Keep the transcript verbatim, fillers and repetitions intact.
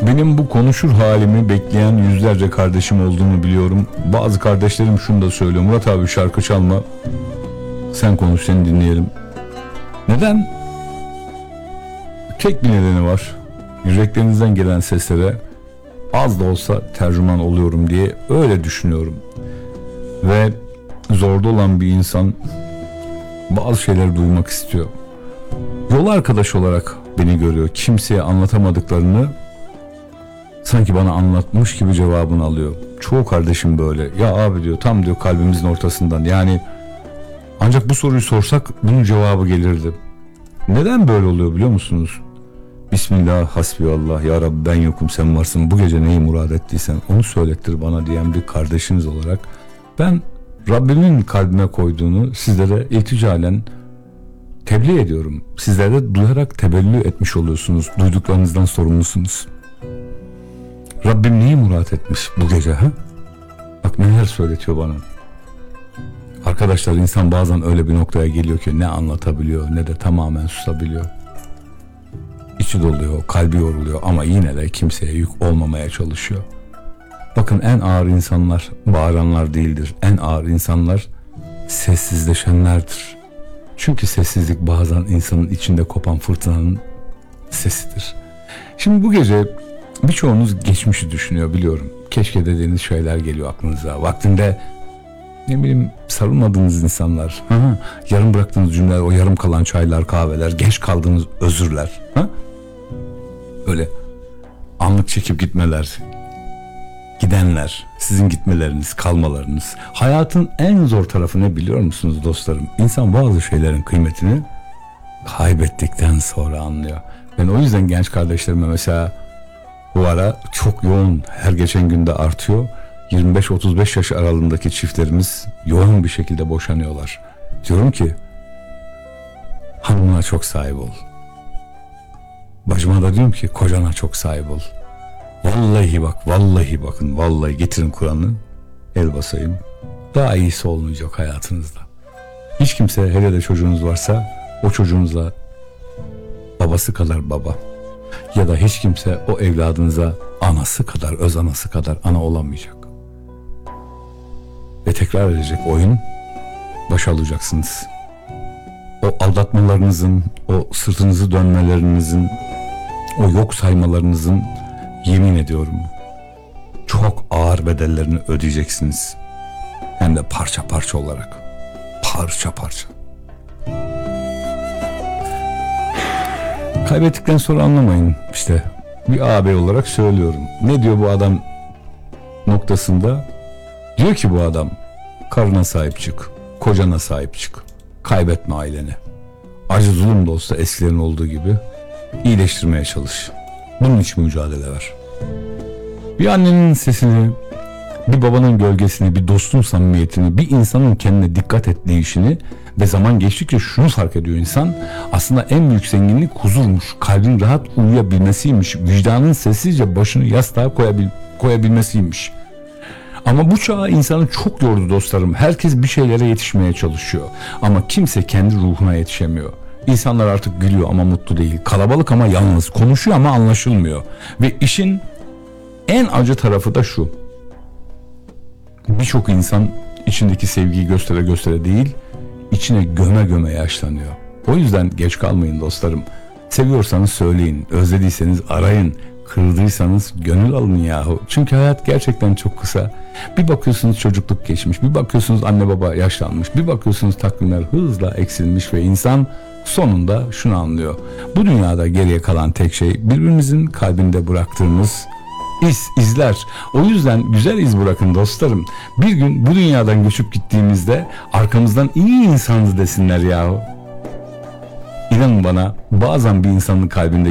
Benim bu konuşur halimi bekleyen yüzlerce kardeşim olduğunu biliyorum. Bazı kardeşlerim şunu da söylüyor: Murat abi şarkı çalma, sen konuş, seni dinleyelim. Neden? Tek bir nedeni var: yüreklerinizden gelen seslere az da olsa tercüman oluyorum diye öyle düşünüyorum. Ve zorda olan bir insan bazı şeyleri duymak istiyor. Yol arkadaş olarak beni görüyor. Kimseye anlatamadıklarını sanki bana anlatmış gibi cevabını alıyor. Çoğu kardeşim böyle. Ya abi diyor, tam diyor kalbimizin ortasından. Yani ancak bu soruyu sorsak bunun cevabı gelirdi. Neden böyle oluyor biliyor musunuz? Bismillah, hasbiyallah, ya Rabbi ben yokum sen varsın, bu gece neyi murad ettiysen onu söylettir bana diyen bir kardeşiniz olarak ben Rabbimin kalbime koyduğunu sizlere ilticalen tebliğ ediyorum. Sizler de duyarak tebellü etmiş oluyorsunuz. Duyduklarınızdan sorumlusunuz. Rabbim neyi murat etmiş bu gece ha? Bak neler söyletiyor bana. Arkadaşlar, insan bazen öyle bir noktaya geliyor ki ne anlatabiliyor ne de tamamen susabiliyor. İçi doluyor, kalbi yoruluyor ama yine de kimseye yük olmamaya çalışıyor. Bakın, en ağır insanlar bağıranlar değildir. En ağır insanlar sessizleşenlerdir. Çünkü sessizlik bazen insanın içinde kopan fırtınanın sesidir. Şimdi bu gece birçoğunuz geçmişi düşünüyor biliyorum. Keşke dediğiniz şeyler geliyor aklınıza. Vaktinde ne bileyim sarılmadığınız insanlar, hı hı, yarım bıraktığınız cümleler, o yarım kalan çaylar, kahveler, geç kaldığınız özürler, hı? Öyle anlık çekip gitmeler, gidenler, sizin gitmeleriniz, kalmalarınız. Hayatın en zor tarafı ne biliyor musunuz dostlarım? İnsan bazı şeylerin kıymetini kaybettikten sonra anlıyor. Ben o yüzden genç kardeşlerime mesela bu ara çok yoğun, her geçen günde artıyor. yirmi beş otuz beş yaş aralığındaki çiftlerimiz yoğun bir şekilde boşanıyorlar. Diyorum ki hanımına çok sahip ol. Bacıma da diyorum ki kocana çok sahip ol. Vallahi bak, vallahi bakın, vallahi getirin Kur'an'ı, el basayım. Daha iyisi olmayacak hayatınızda. Hiç kimse, hele de çocuğunuz varsa, o çocuğunuza babası kadar baba ya da hiç kimse o evladınıza anası kadar, öz anası kadar ana olamayacak. Ve tekrar edecek oyun, başa alacaksınız. O aldatmalarınızın, o sırtınızı dönmelerinizin, o yok saymalarınızın, yemin ediyorum çok ağır bedellerini ödeyeceksiniz. Hem de parça parça olarak. Parça parça. Kaybettikten sonra anlamayın. İşte bir ağabey olarak söylüyorum. Ne diyor bu adam noktasında? Diyor ki bu adam, karına sahip çık, kocana sahip çık, kaybetme aileni. Acı zulüm de olsa eskilerin olduğu gibi iyileştirmeye çalış. Bunun için mücadele ver. Bir annenin sesini, bir babanın gölgesini, bir dostun samimiyetini, bir insanın kendine dikkat ettiği işini ve zaman geçtikçe şunu fark ediyor insan: aslında en büyük zenginlik huzurmuş, kalbin rahat uyuyabilmesiymiş, vicdanın sessizce başını yastığa koyabil, koyabilmesiymiş. Ama bu çağ insanı çok yordu dostlarım. Herkes bir şeylere yetişmeye çalışıyor ama kimse kendi ruhuna yetişemiyor. İnsanlar artık gülüyor ama mutlu değil. Kalabalık ama yalnız. Konuşuyor ama anlaşılmıyor. Ve işin en acı tarafı da şu: birçok insan içindeki sevgiyi göstere göstere değil, içine göme göme yaşlanıyor. O yüzden geç kalmayın dostlarım. Seviyorsanız söyleyin, özlediyseniz arayın, kırdıysanız gönül alın yahu. Çünkü hayat gerçekten çok kısa. Bir bakıyorsunuz çocukluk geçmiş, bir bakıyorsunuz anne baba yaşlanmış, bir bakıyorsunuz takvimler hızla eksilmiş ve insan sonunda şunu anlıyor: bu dünyada geriye kalan tek şey birbirimizin kalbinde bıraktığımız iz, izler. O yüzden güzel iz bırakın dostlarım. Bir gün bu dünyadan göçüp gittiğimizde arkamızdan iyi insandı desinler yahu. İnanın bana, bazen bir insanın kalbinde